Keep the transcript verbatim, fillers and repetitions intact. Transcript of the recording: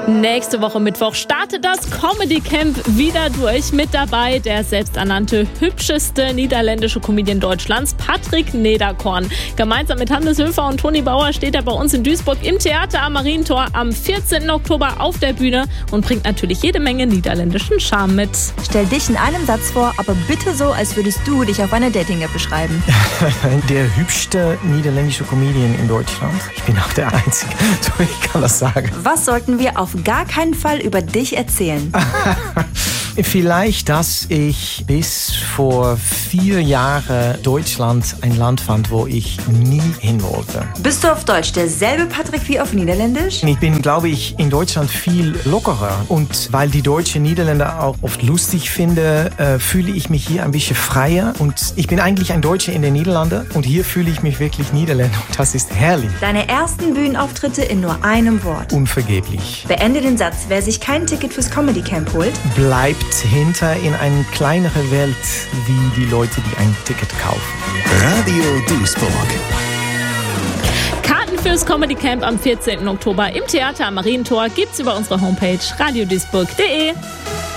Nächste Woche Mittwoch startet das Comedy Camp wieder durch. Mit dabei der selbsternannte hübscheste niederländische Comedian Deutschlands, Patrick Nederkorn. Gemeinsam mit Hannes Höfer und Toni Bauer steht er bei uns in Duisburg im Theater am Marientor am vierzehnten Oktober auf der Bühne und bringt natürlich jede Menge niederländischen Charme mit. Stell dich in einem Satz vor, aber bitte so, als würdest du dich auf einer Dating-App beschreiben. Der hübschste niederländische Comedian in Deutschland. Ich bin auch der Einzige, so ich kann das sagen. Was sollten wir auf gar keinen Fall über dich erzählen? Vielleicht, dass ich bis vor vier Jahren Deutschland ein Land fand, wo ich nie hin wollte. Bist du auf Deutsch derselbe Patrick wie auf Niederländisch? Ich bin, glaube ich, in Deutschland viel lockerer. Und weil die deutschen Niederländer auch oft lustig finde, äh, fühle ich mich hier ein bisschen freier. Und ich bin eigentlich ein Deutscher in den Niederlanden. Und hier fühle ich mich wirklich Niederländer. Und das ist herrlich. Deine ersten Bühnenauftritte in nur einem Wort. Unvergeblich. Beende den Satz. Wer sich kein Ticket fürs Comedy Camp holt, bleibt hinter in eine kleinere Welt wie die Leute, die ein Ticket kaufen. Radio Duisburg. Karten fürs Comedy Camp am vierzehnten Oktober im Theater am Marientor gibt's über unsere Homepage radio duisburg punkt de.